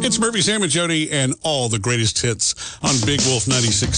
It's Murphy, Sam, and Jody, and all the greatest hits on Big Wolf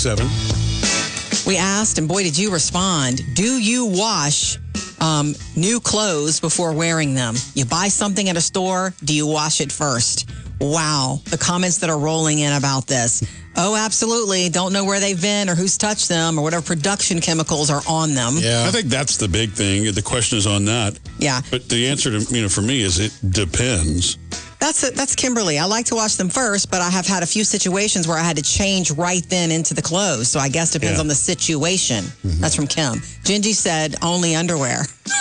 96.7. We asked, and boy, did you respond. Do you wash new clothes before wearing them? You buy something at a store, do you wash it first? Wow, the comments that are rolling in about this. Oh, absolutely. Don't know where they've been or who's touched them or whatever production chemicals are on them. Yeah, I think that's the big thing. The question is on that. Yeah. But the answer to, for me is it depends. That's Kimberly. I like to wash them first, but I have had a few situations where I had to change right then into the clothes. So I guess it depends on the situation. Mm-hmm. That's from Kim. Gingy said only underwear.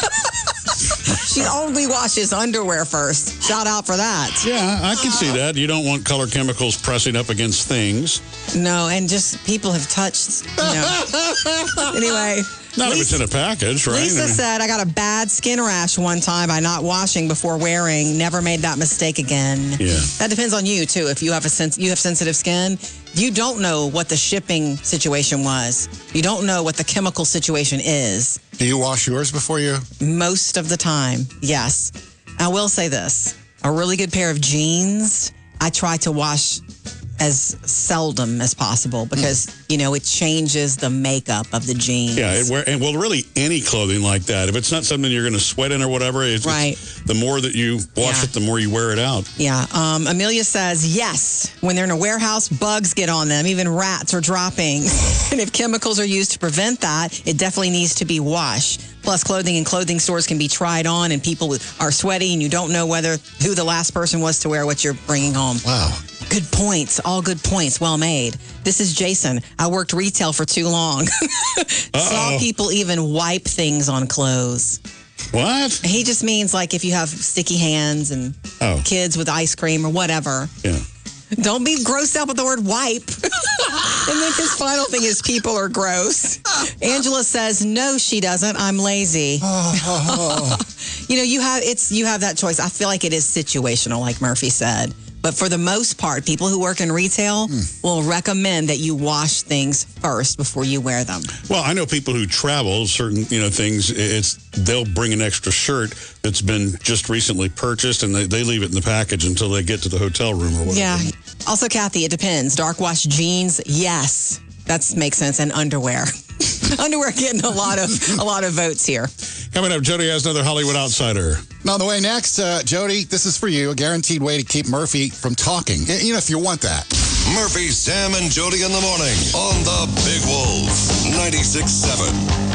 She only washes underwear first. Shout out for that. Yeah, I can see that. You don't want color chemicals pressing up against things. No, and just people have touched, Anyway. Not if it's in a package, right? Lisa said, I got a bad skin rash one time by not washing before wearing. Never made that mistake again. Yeah. That depends on you, too. If you have you have sensitive skin, you don't know what the shipping situation was. You don't know what the chemical situation is. Do you wash yours before you? Most of the time, yes. I will say this. A really good pair of jeans, I try to wash as seldom as possible because, it changes the makeup of the jeans. Yeah, really any clothing like that. If it's not something you're going to sweat in or whatever, the more that you wash it, the more you wear it out. Yeah. Amelia says, yes, when they're in a warehouse, bugs get on them. Even rats are dropping. And if chemicals are used to prevent that, it definitely needs to be washed. Plus, clothing in clothing stores can be tried on, and people are sweaty, and you don't know who the last person was to wear what you're bringing home. Wow. Good points. All good points. Well made. This is Jason. I worked retail for too long. Saw people even wipe things on clothes. What? He just means like if you have sticky hands and kids with ice cream or whatever. Yeah. Don't be grossed out with the word wipe. And then his final thing is people are gross. Angela says, no, she doesn't. I'm lazy. You have that choice. I feel like it is situational, like Murphy said. But for the most part, people who work in retail will recommend that you wash things first before you wear them. Well, I know people who travel certain, things. They'll bring an extra shirt that's been just recently purchased, and they leave it in the package until they get to the hotel room or whatever. Yeah. Also, Kathy, it depends. Dark wash jeans, yes, that makes sense, and underwear. Underwear getting a lot of votes here. Coming up, Jody has another Hollywood Outsider. On the way next, Jody, this is for you. A guaranteed way to keep Murphy from talking. If you want that. Murphy, Sam, and Jody in the morning on the Big Wolf 96.7.